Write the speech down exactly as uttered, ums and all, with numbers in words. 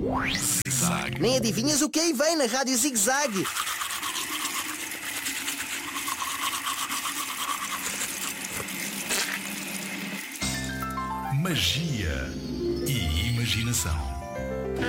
Zig-Zag. Nem adivinhas o que aí vem na Rádio Zig-Zag. Magia e imaginação.